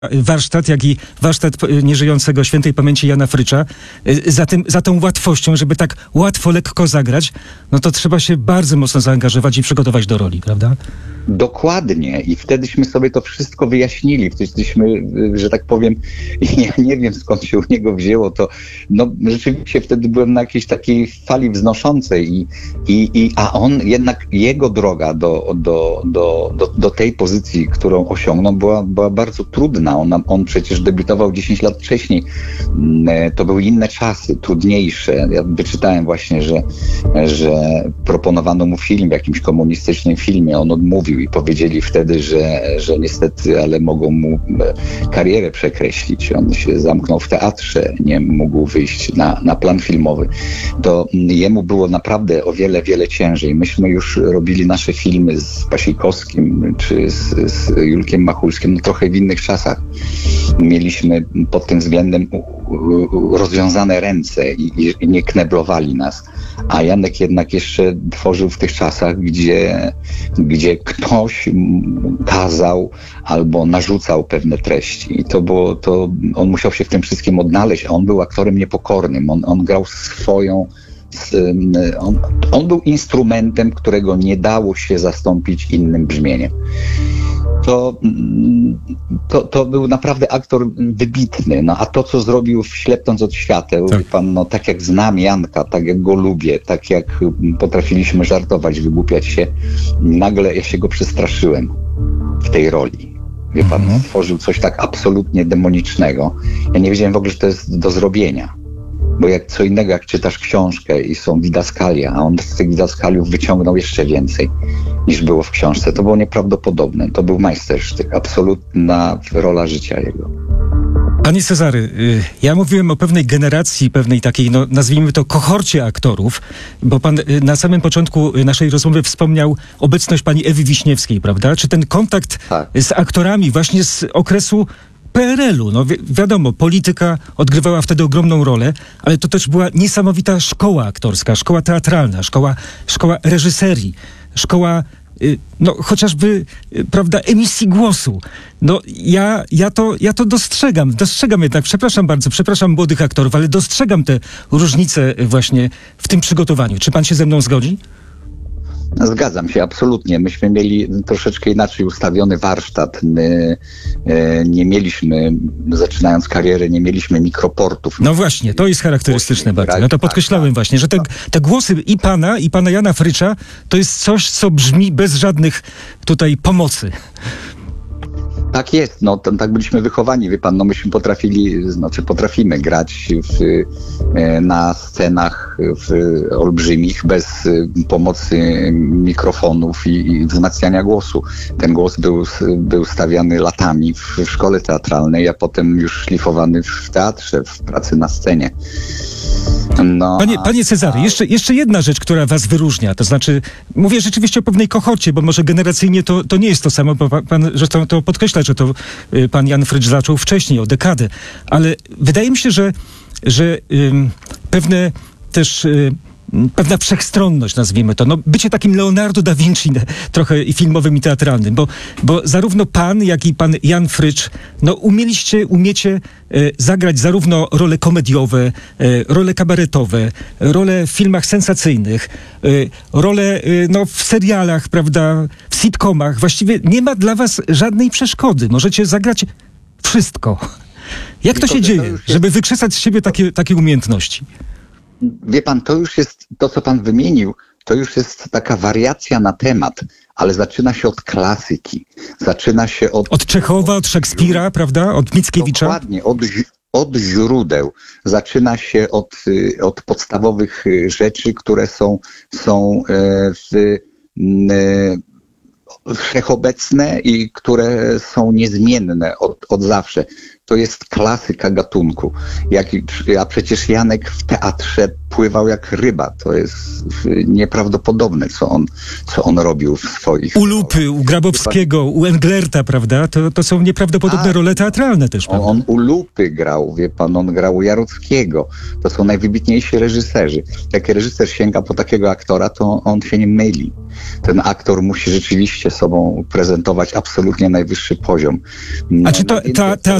warsztat, jak i warsztat nieżyjącego świętej pamięci Jana Frycza, za tą łatwością, żeby tak łatwo, lekko zagrać, no to trzeba się bardzo mocno zaangażować i przygotować do roli, prawda? Dokładnie. I wtedyśmy sobie to wszystko wyjaśnili. Wtedyśmy, że tak powiem, ja nie wiem skąd się u niego wzięło to. No rzeczywiście wtedy byłem na jakiejś takiej fali wznoszącej a on jednak, jego droga do tej pozycji, którą osiągnął, była bardzo trudna. On przecież debiutował 10 lat wcześniej. To były inne czasy, trudniejsze. Ja wyczytałem właśnie, że proponowano mu film w jakimś komunistycznym filmie. On odmówił i powiedzieli wtedy, że niestety, ale mogą mu karierę przekreślić. On się zamknął w teatrze, nie mógł wyjść na plan filmowy. To jemu było naprawdę o wiele, wiele ciężej. Myśmy już robili nasze filmy z Pasiejkowskim czy z Julkiem Machulskim, no trochę w innych czasach. Mieliśmy pod tym względem rozwiązane ręce i nie kneblowali nas. A Janek jednak jeszcze tworzył w tych czasach, gdzie ktoś kazał albo narzucał pewne treści. I on musiał się w tym wszystkim odnaleźć, a on był aktorem niepokornym. On grał swoją... On był instrumentem, którego nie dało się zastąpić innym brzmieniem. To był naprawdę aktor wybitny. No a to, co zrobił w Ślepnąc od świateł, tak. Pan, no tak jak znam Janka, tak jak go lubię, tak jak potrafiliśmy żartować, wygłupiać się, nagle ja się go przestraszyłem w tej roli. Wie pan, stworzył coś tak absolutnie demonicznego. Ja nie wiedziałem w ogóle, że to jest do zrobienia. Bo jak co innego, jak czytasz książkę i są didaskalia, a on z tych didaskaliów wyciągnął jeszcze więcej niż było w książce. To było nieprawdopodobne. To był majstersztyk. Absolutna rola życia jego. Panie Cezary, ja mówiłem o pewnej generacji, pewnej takiej, no nazwijmy to kohorcie aktorów, bo pan na samym początku naszej rozmowy wspomniał obecność pani Ewy Wiśniewskiej, prawda? Czy ten kontakt z aktorami właśnie z okresu PRL-u, no wiadomo, polityka odgrywała wtedy ogromną rolę, ale to też była niesamowita szkoła aktorska, szkoła teatralna, szkoła reżyserii, szkoła, no chociażby, prawda, emisji głosu. No ja to dostrzegam jednak, przepraszam młodych aktorów, ale dostrzegam te różnice właśnie w tym przygotowaniu. Czy pan się ze mną zgodzi? Zgadzam się, absolutnie. Myśmy mieli troszeczkę inaczej ustawiony warsztat. My nie mieliśmy, zaczynając karierę, nie mieliśmy mikroportów. No właśnie, to jest charakterystyczne bardzo. Ja to podkreślałem właśnie, że te głosy i pana Jana Frycza to jest coś, co brzmi bez żadnych tutaj pomocy. Tak jest, no tak byliśmy wychowani, wie pan, no myśmy potrafimy grać na scenach olbrzymich bez pomocy mikrofonów i wzmacniania głosu. Ten głos był stawiany latami w szkole teatralnej, a potem już szlifowany w teatrze, w pracy na scenie. No, Panie Cezary, jeszcze jedna rzecz, która was wyróżnia, to znaczy, mówię rzeczywiście o pewnej kohorcie, bo może generacyjnie to nie jest to samo, bo pan zresztą to podkreśla, że to pan Jan Frycz zaczął wcześniej, o dekadę, ale wydaje mi się, że pewne też... pewna wszechstronność, nazwijmy to. No, bycie takim Leonardo da Vinci trochę i filmowym, i teatralnym, bo zarówno pan, jak i pan Jan Frycz, no umiecie zagrać zarówno role komediowe, role kabaretowe, role w filmach sensacyjnych, role no, w serialach, prawda, w sitcomach. Właściwie nie ma dla was żadnej przeszkody. Możecie zagrać wszystko. Jak to się dzieje, żeby wykrzesać z siebie takie umiejętności? Wie pan, to już jest, to co pan wymienił, to już jest taka wariacja na temat, ale zaczyna się od klasyki. Zaczyna się od Czechowa, od Szekspira, prawda? Od Mickiewicza? Dokładnie, od źródeł. Zaczyna się od podstawowych rzeczy, które są wszechobecne i które są niezmienne od zawsze. To jest klasyka gatunku. A przecież Janek w teatrze pływał jak ryba. To jest nieprawdopodobne, co on robił w swoich... U Lupy, u Grabowskiego, u Englerta, prawda? To są nieprawdopodobne role teatralne też, prawda? On u Lupy grał, wie pan, on grał u Jarockiego. To są najwybitniejsi reżyserzy. Jak reżyser sięga po takiego aktora, to on się nie myli. Ten aktor musi rzeczywiście sobą prezentować absolutnie najwyższy poziom. A czy to